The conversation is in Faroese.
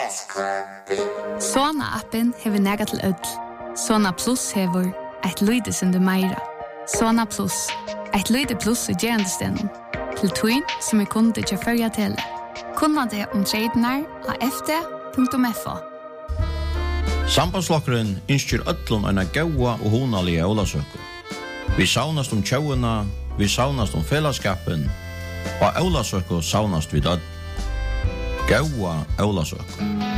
Sona-appen hever nega til ødel. Sona Plus hever et lyde som du meira. Sona Plus, et lyde plus i gerandestenen. Til twin som kunde til førja til. Kunna det tradenar av fd.fo. Sambandslokkeren innskjer öllum eina gaua og hunalige ólasøku. Vi saunast tjóuna, vi saunast fellesskapen, og ólasøku saunast við öll. Gaua ólasøku.